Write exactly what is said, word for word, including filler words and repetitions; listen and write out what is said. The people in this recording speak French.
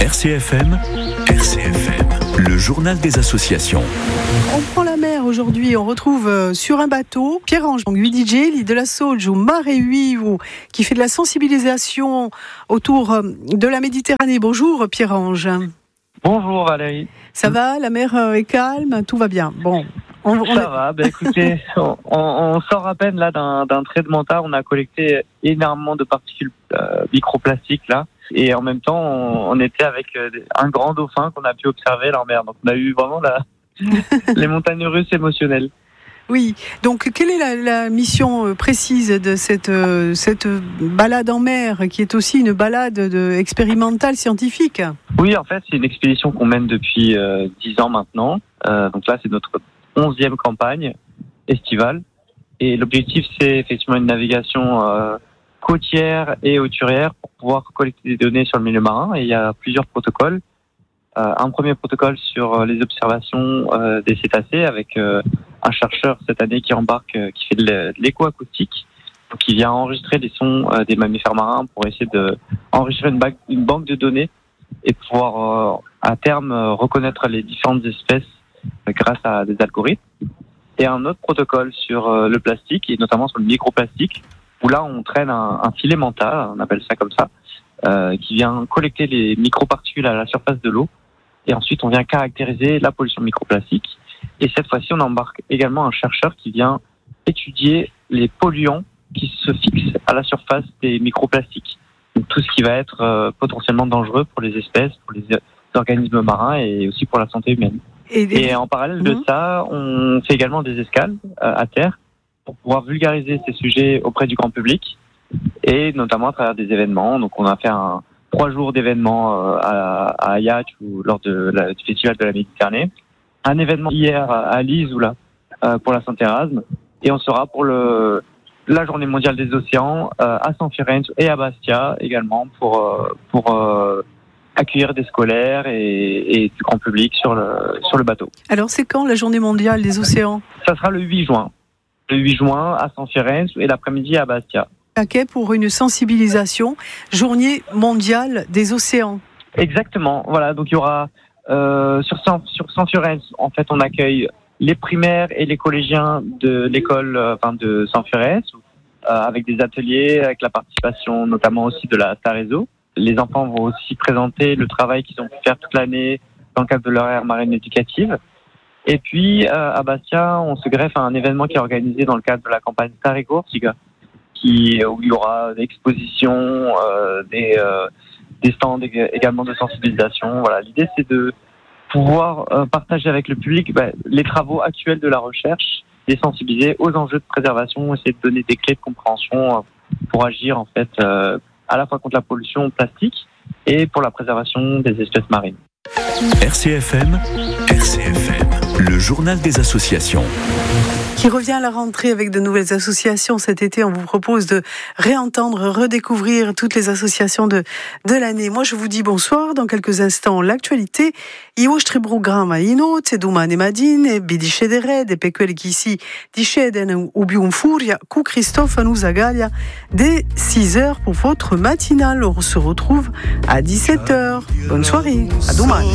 R C F M, R C F M, le journal des associations. On prend la mer aujourd'hui, on retrouve euh, sur un bateau Pierre-Ange Guidijeli de la Sauge ou Maréhui qui fait de la sensibilisation autour euh, de la Méditerranée. Bonjour Pierre-Ange. Bonjour Valérie. Ça va, la mer euh, est calme, tout va bien. Bon. On, on ça est... va, ben écoutez, on, on sort à peine là d'un, d'un trait de Manta, on a collecté énormément de particules euh, microplastiques là, et en même temps on, on était avec euh, un grand dauphin qu'on a pu observer là en mer, donc on a eu vraiment la, les montagnes russes émotionnelles. Oui, donc quelle est la, la mission précise de cette, euh, cette balade en mer, qui est aussi une balade de, expérimentale scientifique? Oui, en fait c'est une expédition qu'on mène depuis euh, dix ans maintenant, euh, donc là c'est notre onzième campagne estivale, et l'objectif c'est effectivement une navigation euh, côtière et hauturière pour pouvoir collecter des données sur le milieu marin, et il y a plusieurs protocoles. Euh, un premier protocole sur les observations euh, des cétacés avec euh, un chercheur cette année qui embarque, euh, qui fait de l'écoacoustique, donc qui vient enregistrer les sons euh, des mammifères marins pour essayer de enregistrer une, ba- une banque de données et pouvoir euh, à terme euh, reconnaître les différentes espèces grâce à des algorithmes. Et un autre protocole sur euh, le plastique, et notamment sur le microplastique, où là on traîne un, un filet Manta, on appelle ça comme ça, euh, qui vient collecter les microparticules à la surface de l'eau, et ensuite on vient caractériser la pollution microplastique. Et cette fois-ci on embarque également un chercheur qui vient étudier les polluants qui se fixent à la surface des microplastiques. Donc tout ce qui va être euh, potentiellement dangereux pour les espèces, pour les organismes marins et aussi pour la santé humaine. Et, et en parallèle de mmh. ça, on fait également des escales euh, à terre pour pouvoir vulgariser ces sujets auprès du grand public, et notamment à travers des événements. Donc on a fait un, trois jours d'événements euh, à, à Ajaccio ou lors de la, du Festival de la Méditerranée. Un événement hier à Lisoula euh, pour la Saint-Erasme, et on sera pour le, la Journée mondiale des océans euh, à San Fiorenzo et à Bastia également pour, euh, pour euh, accueillir des scolaires et, et du grand public sur le, sur le bateau. Alors c'est quand la Journée mondiale des océans? Ça sera le huit juin. Le huit juin à San Fiorenzo et l'après-midi à Bastia. Paquet pour une sensibilisation, Journée mondiale des océans. Exactement, voilà, donc il y aura euh, sur San, sur San Fiorenzo, en fait on accueille les primaires et les collégiens de l'école euh, enfin de San Fiorenzo, euh, avec des ateliers, avec la participation notamment aussi de la Tarezo. Les enfants vont aussi présenter le travail qu'ils ont pu faire toute l'année dans le cadre de leur aire marine éducative. Et puis, euh, à Bastia, on se greffe à un événement qui est organisé dans le cadre de la campagne Starigorsiga, qui où il y aura des expositions, euh, des, euh, des stands également de sensibilisation. Voilà, l'idée, c'est de pouvoir euh, partager avec le public bah, les travaux actuels de la recherche, les sensibiliser aux enjeux de préservation, essayer de donner des clés de compréhension euh, pour agir, en fait, euh, à la fois contre la pollution plastique et pour la préservation des espèces marines. R C F M, R C F M, le journal des associations. Qui revient à la rentrée avec de nouvelles associations. Cet été, on vous propose de réentendre, redécouvrir toutes les associations de, de l'année. Moi, je vous dis bonsoir. Dans quelques instants, l'actualité. Io programma inoltre, domani mattina, vi discederete, per quelli che si discedono ubium furia, cu Christophe Nouzagalia, dès six heures pour votre matinale. On se retrouve à dix-sept heures. Bonne soirée. À domani.